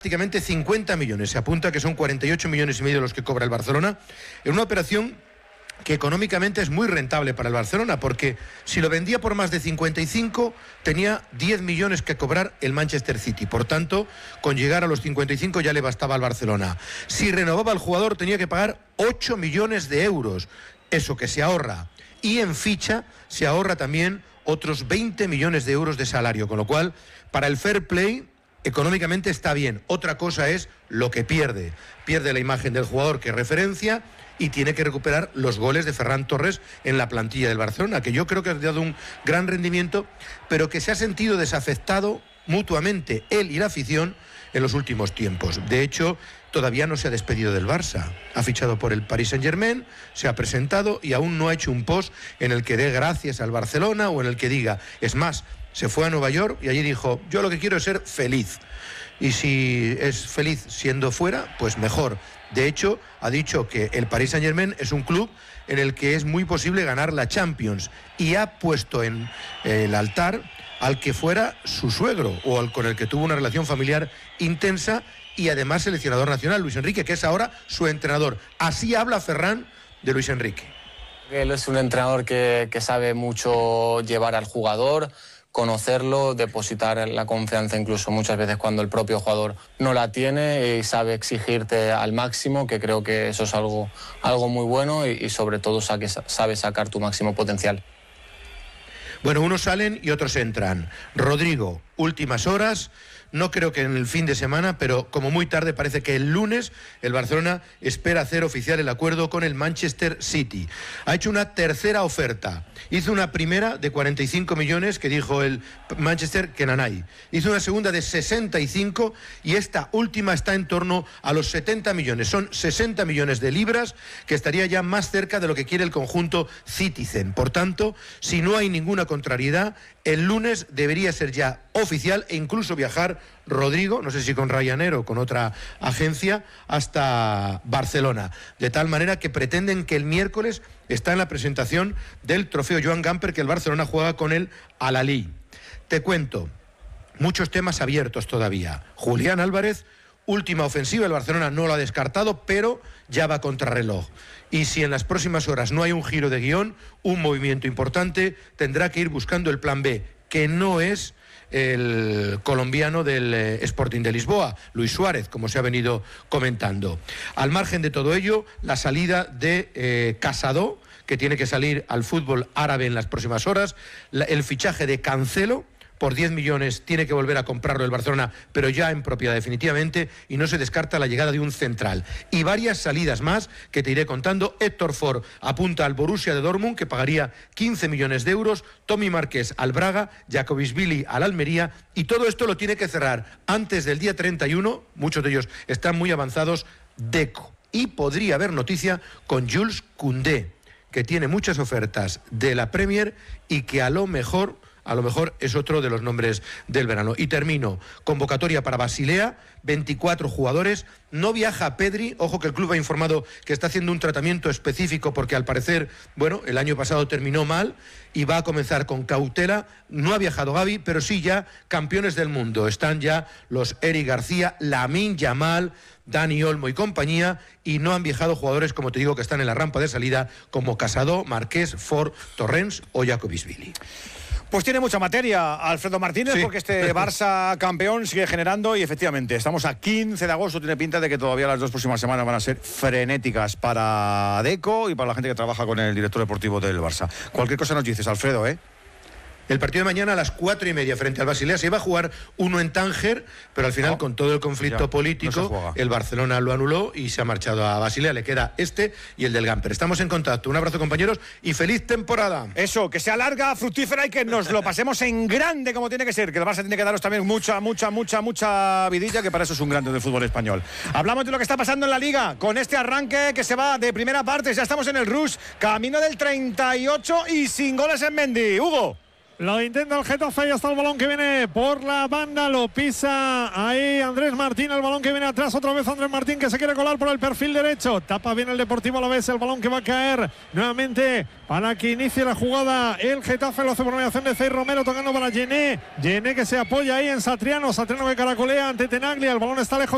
prácticamente 50 millones. Se apunta que son 48 millones y medio los que cobra el Barcelona, en una operación que económicamente es muy rentable para el Barcelona, porque si lo vendía por más de 55, tenía 10 millones que cobrar el Manchester City. Por tanto, con llegar a los 55 ya le bastaba al Barcelona. Si renovaba al jugador, tenía que pagar 8 millones de euros. Eso que se ahorra. Y en ficha se ahorra también otros 20 millones de euros de salario. Con lo cual, para el fair play, económicamente está bien. Otra cosa es lo que pierde. Pierde la imagen del jugador que referencia y tiene que recuperar los goles de Ferran Torres en la plantilla del Barcelona, que yo creo que ha dado un gran rendimiento, pero que se ha sentido desafectado mutuamente él y la afición en los últimos tiempos. De hecho, todavía no se ha despedido del Barça. Ha fichado por el Paris Saint-Germain, se ha presentado y aún no ha hecho un post en el que dé gracias al Barcelona o en el que diga. Es más, se fue a Nueva York y allí dijo: yo lo que quiero es ser feliz. Y si es feliz siendo fuera, pues mejor. De hecho, ha dicho que el Paris Saint-Germain es un club en el que es muy posible ganar la Champions, y ha puesto en el altar al que fuera su suegro o al con el que tuvo una relación familiar intensa, y además seleccionador nacional, Luis Enrique, que es ahora su entrenador. Así habla Ferran de Luis Enrique. Él es un entrenador que sabe mucho llevar al jugador, conocerlo, depositar la confianza incluso muchas veces cuando el propio jugador no la tiene, y sabe exigirte al máximo, que creo que eso es algo muy bueno, y sobre todo sabe sacar tu máximo potencial. Bueno, unos salen y otros entran. Rodrigo, últimas horas. No creo que en el fin de semana, pero como muy tarde, parece que el lunes el Barcelona espera hacer oficial el acuerdo con el Manchester City. Ha hecho una tercera oferta. Hizo una primera de 45 millones que dijo el Manchester que nanay. Hizo una segunda de 65 y esta última está en torno a los 70 millones. Son 60 millones de libras, que estaría ya más cerca de lo que quiere el conjunto Citizen. Por tanto, si no hay ninguna contrariedad, el lunes debería ser ya oficial e incluso viajar Rodrigo, no sé si con Ryanair o con otra agencia, hasta Barcelona. De tal manera que pretenden que el miércoles está en la presentación del trofeo Joan Gamper, que el Barcelona juega con el Al-Ahly. Te cuento, muchos temas abiertos todavía. Julián Álvarez, última ofensiva, el Barcelona no lo ha descartado, pero ya va contrarreloj. Y si en las próximas horas no hay un giro de guión, un movimiento importante, tendrá que ir buscando el plan B, que no es el colombiano del Sporting de Lisboa, Luis Suárez, como se ha venido comentando. Al margen de todo ello, la salida de Casado, que tiene que salir al fútbol árabe en las próximas horas, el fichaje de Cancelo, por 10 millones tiene que volver a comprarlo el Barcelona, pero ya en propiedad definitivamente, y no se descarta la llegada de un central. Y varias salidas más que te iré contando. Héctor Ford apunta al Borussia de Dortmund, que pagaría 15 millones de euros, Tommy Márquez al Braga, Jacobisvili al Almería, y todo esto lo tiene que cerrar antes del día 31, muchos de ellos están muy avanzados, Deco. Y podría haber noticia con Jules Koundé, que tiene muchas ofertas de la Premier y que a lo mejor es otro de los nombres del verano. Y termino. Convocatoria para Basilea, 24 jugadores. No viaja Pedri. Ojo que el club ha informado que está haciendo un tratamiento específico porque al parecer, el año pasado terminó mal y va a comenzar con cautela. No ha viajado Gavi, pero sí ya campeones del mundo. Están ya los Eric García, Lamine Yamal, Dani Olmo y compañía, y no han viajado jugadores, como te digo, que están en la rampa de salida, como Casado, Marqués, Ford, Torrens o Jacobisvili. Pues tiene mucha materia Alfredo Martínez, sí, porque este Barça campeón sigue generando, y efectivamente estamos a 15 de agosto, tiene pinta de que todavía las 2 próximas semanas van a ser frenéticas para Deco y para la gente que trabaja con el director deportivo del Barça. Cualquier cosa nos dices, Alfredo, ¿eh? El partido de mañana a las 4:30 frente al Basilea. Se iba a jugar uno en Tánger, pero al final, con todo el conflicto político, no, el Barcelona lo anuló y se ha marchado a Basilea. Le queda este y el del Gamper. Estamos en contacto. Un abrazo, compañeros, y feliz temporada. Eso, que sea larga, fructífera y que nos lo pasemos en grande como tiene que ser. Que el Barça tiene que daros también mucha vidilla, que para eso es un grande del fútbol español. Hablamos de lo que está pasando en la Liga, con este arranque que se va de primera parte. Ya estamos en el rush, camino del 38 y sin goles en Mendy. Hugo. Lo intenta el Getafe y hasta el balón que viene por la banda, lo pisa ahí Andrés Martín, el balón que viene atrás, otra vez Andrés Martín que se quiere colar por el perfil derecho, tapa bien el Deportivo Alavés, el balón que va a caer nuevamente para que inicie la jugada el Getafe, lo hace por mediación de Cey Romero, tocando para Gené que se apoya ahí en Satriano que caracolea ante Tenaglia, el balón está lejos.